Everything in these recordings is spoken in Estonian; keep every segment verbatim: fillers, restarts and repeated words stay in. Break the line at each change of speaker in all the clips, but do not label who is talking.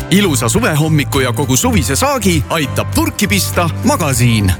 ilusa suvehommiku ja kogu suvise saagi aitab purki pista Magasiin.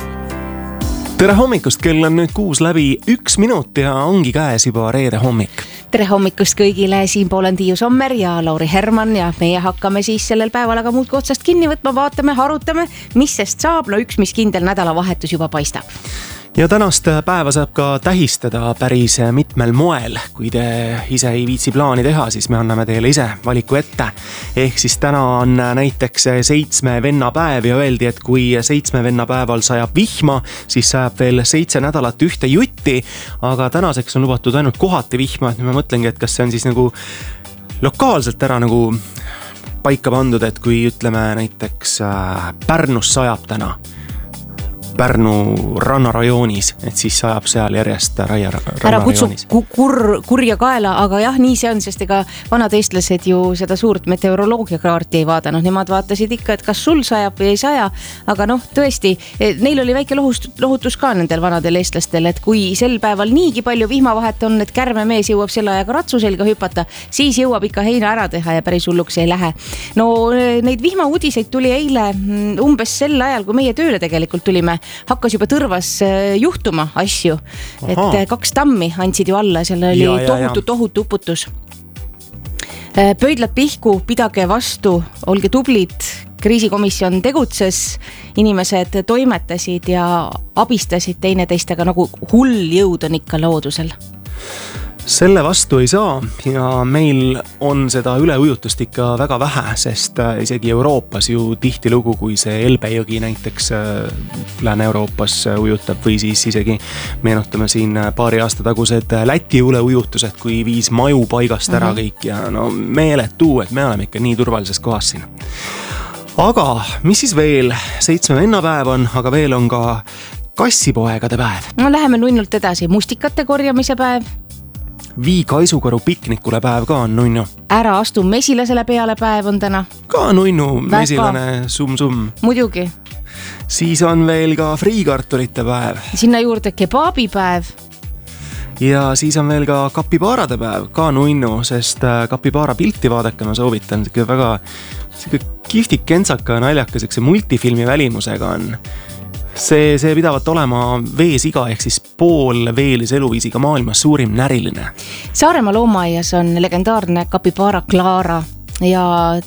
Tere hommikust, kell on nüüd kuus läbi üks minut ja ongi käes juba reede hommik.
Tere hommikust kõigile, siin pool on Tiiu Sommer ja Lauri Herman ja meie hakkame siis sellel päeval aga muudki otsast kinni võtma, vaatame, harutame, mis sest saab, no üks, mis kindel nädalavahetus juba paistab.
Ja tänast päeva saab ka tähistada päris mitmel moel. Kui te ise ei viitsi plaani teha, siis me anname teile ise valiku ette. Ehk siis täna on näiteks seitsme venna päev ja öeldi, et kui seitsme venna päeval sajab vihma, siis sajab veel seitse nädalat ühte jutti, aga tänaseks on lubatud ainult kohati vihma, et ma mõtlengi, et kas see on siis nagu lokaalselt ära nagu paika pandud, et kui ütleme näiteks Pärnus sajab täna, Pärnu rannarajoonis, et siis sajab seal järjest raia,
ära kutsu kur, kurja kaela, aga jah, nii see on, sest ega vanad eestlased ju seda suurt meteoroloogiakaarti ei vaadanud, nemad vaatasid ikka, et kas sul sajab või ei saja, aga noh, tõesti, neil oli väike lohust, lohutus ka nendel vanadel eestlastel, et kui sel päeval niigi palju vihmavahet on, et kärmemees jõuab selle ajaga ratsu selga hüpata, siis jõuab ikka heina ära teha ja päris hulluks ei lähe. No neid vihmauudiseid tuli eile umbes sel ajal, kui meie tööle tegelikult tulime, hakkas juba Tõrvas juhtuma asju, et Aha. kaks tammi andsid ju alla, seal oli ja, tohutu, tohutu uputus. Pöidlad pihku, pidage vastu, olge tublid, kriisikomisjon tegutses, inimesed toimetasid ja abistasid teineteist, aga nagu hull jõud on ikka loodusel.
Selle vastu ei saa ja meil on seda üleujutust ikka väga vähe, sest isegi Euroopas ju tihti lugu, kui see Elbe jõgi näiteks Lääne-Euroopas ujutab või siis isegi meenutame siin paari aasta tagused Läti üleujutused, kui viis maju paigast ära kõik ja no meeletu, et me oleme ikka nii turvalises kohas siin. Aga mis siis veel? Seitsme vennapäev on, aga veel on ka kassipoegade päev.
No läheme nunnult edasi, mustikate korjamise päev.
Vii kaisukaru piknikule päev ka on nunnu.
Ära astu mesilasele peale päev on täna.
Ka nunnu, mesilane sum-sum.
Muidugi.
Siis on veel ka friikartulite päev.
Sinna juurde kebaabi päev.
Ja siis on veel ka kapibaarade päev, ka nunnu, sest kapibaara pilti vaadake, ma soovitan. Väga kihvtik kentsaka naljakas, eks see multifilmi välimusega on. See, see pidavat olema veesiga ehk siis pool veelise eluviisiga maailmas suurim näriline.
Saaremaa loomaaias on legendaarne kapibaara Clara ja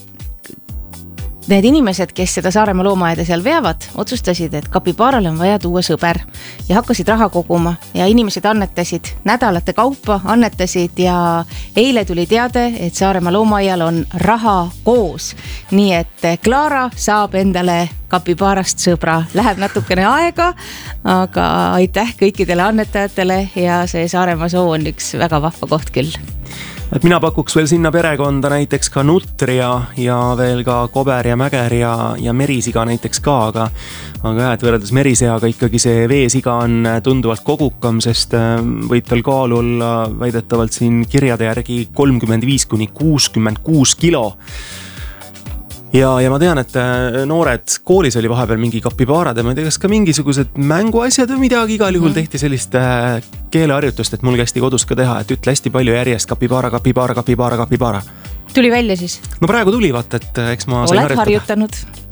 need inimesed, kes seda Saaremaa loomaaeda seal veavad, otsustasid, et kapibaarale on vaja tuua sõber ja hakkasid raha koguma ja inimesed annetasid nädalate kaupa, annetasid ja eile tuli teade, et Saaremaa loomaaial on raha koos. Nii et Clara saab endale kapibaarast sõbra. Läheb natukene aega, aga aitäh kõikidele annetajatele ja see Saaremaa soo on üks väga vahva koht küll.
Et mina pakuks veel sinna perekonda näiteks ka nutria ja veel ka kober ja mäger ja, ja merisiga näiteks ka, aga, aga jah, et võrreldes meriseaga ikkagi see veesiga on tunduvalt kogukam, sest võib tal kaal olla väidetavalt siin kirjade järgi kolmkümmend viis kuni kuuskümmend kuus kilo. Ja, ja ma tean, et noored koolis oli vahepeal mingi kapibaarad ja ma ei tea, kas ka mingisugused mänguasjad või midagi, igal juhul tehti sellist keeleharjutust, et mul kästi kodus ka teha, et ütle hästi palju järjest kapibaara, kapibaara, kapibaara, kapibaara.
Tuli välja siis?
No praegu tuli vaata, et eks ma sain
Oled harjutada. harjutanud?